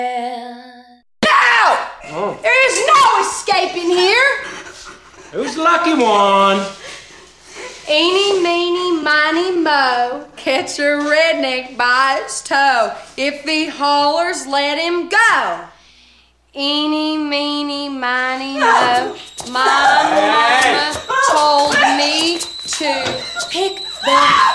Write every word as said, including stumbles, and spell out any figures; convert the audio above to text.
No! Oh. There is no escaping here. Who's the lucky one? Eeny, meeny, miny, mo, catch a redneck by his toe. If he hollers, let him go. Eeny, meeny, miny, mo, my mama told me to pick the